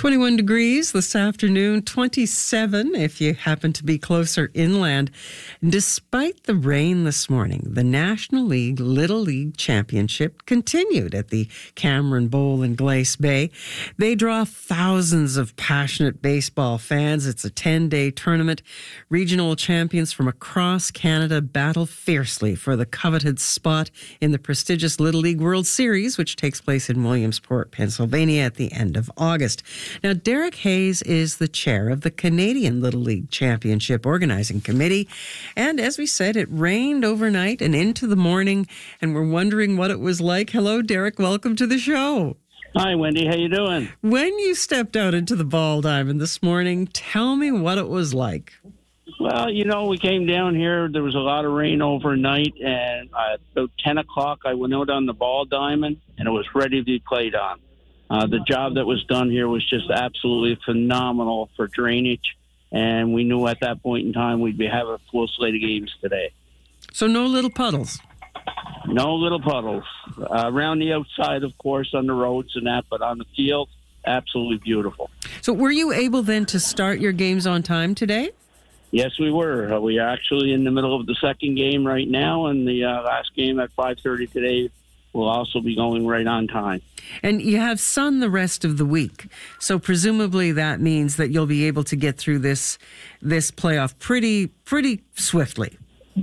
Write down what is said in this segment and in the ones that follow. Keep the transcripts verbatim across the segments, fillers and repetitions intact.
twenty-one degrees this afternoon, twenty-seven if you happen to be closer inland. Despite the rain this morning, the National League Little League Championship continued at the Cameron Bowl in Glace Bay. They draw thousands of passionate baseball fans. It's a ten-day tournament. Regional champions from across Canada battle fiercely for the coveted spot in the prestigious Little League World Series, which takes place in Williamsport, Pennsylvania at the end of August. Now, Derek Hayes is the chair of the Canadian Little League Championship Organizing Committee. And as we said, it rained overnight and into the morning, and we're wondering what it was like. Hello, Derek. Welcome to the show. Hi, Wendy. How you doing? When you stepped out into the Ball Diamond this morning, tell me what it was like. Well, you know, we came down here. There was a lot of rain overnight, and at about ten o'clock, I went out on the Ball Diamond, and it was ready to be played on. Uh, the job that was done here was just absolutely phenomenal for drainage, and we knew at that point in time we'd be having a full slate of games today. So no little puddles? No little puddles. Uh, around the outside, of course, on the roads and that, but on the field, absolutely beautiful. So were you able then to start your games on time today? Yes, we were. Uh, we are actually in the middle of the second game right now, and the uh, last game at five thirty today will also be going right on time. And you have sun the rest of the week, so presumably that means that you'll be able to get through this this playoff pretty pretty swiftly.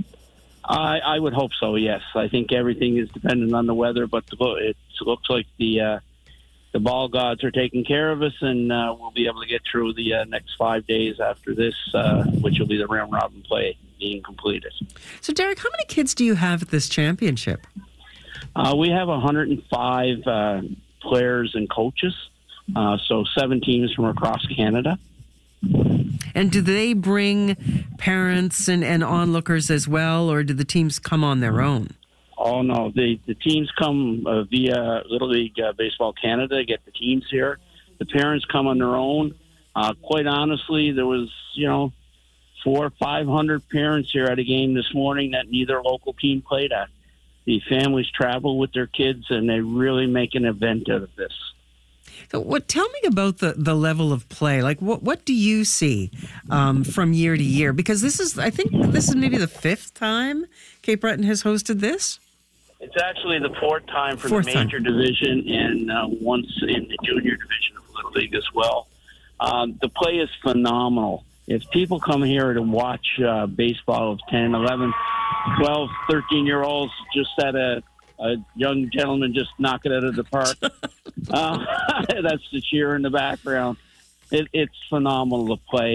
I, I would hope so, yes. I think everything is dependent on the weather, but it looks like the uh, the ball gods are taking care of us, and uh, we'll be able to get through the uh, next five days after this, uh, which will be the round robin play being completed. So, Derek, how many kids do you have at this championship? Uh, we have one hundred five uh, players and coaches, uh, so seven teams from across Canada. And do they bring parents and, and onlookers as well, or do the teams come on their own? Oh, no. The, the teams come uh, via Little League uh, Baseball Canada to get the teams here. The parents come on their own. Uh, quite honestly, there was, you know, four or five hundred parents here at a game this morning that neither local team played at. The families travel with their kids, and they really make an event out of this. So what? Tell me about the, the level of play. Like, what what do you see um, from year to year? Because this is, I think, this is maybe the fifth time Cape Breton has hosted this. It's actually the fourth time for fourth the major time. division, and uh, once in the junior division of Little League as well. Um, the play is phenomenal. If people come here to watch uh, baseball of ten, eleven, twelve, thirteen-year-olds just at a, a young gentleman just knock it out of the park, uh, that's the cheer in the background. It, it's phenomenal to play.